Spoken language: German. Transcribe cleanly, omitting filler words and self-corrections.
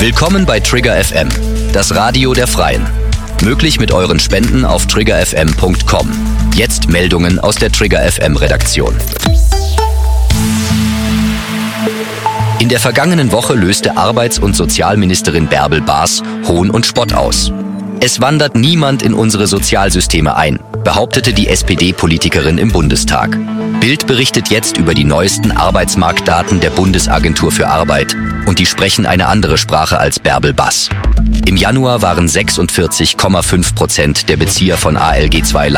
Willkommen bei Trigger FM, das Radio der Freien. Möglich mit euren Spenden auf triggerfm.com. Jetzt Meldungen aus der Trigger FM Redaktion. In der vergangenen Woche löste Arbeits- und Sozialministerin Bärbel Baas Hohn und Spott aus. Es wandert niemand in unsere Sozialsysteme ein, behauptete die SPD-Politikerin im Bundestag. Bild berichtet jetzt über die neuesten Arbeitsmarktdaten der Bundesagentur für Arbeit und die sprechen eine andere Sprache als Bärbel Baas. Im Januar waren 46,5% der Bezieher von ALG II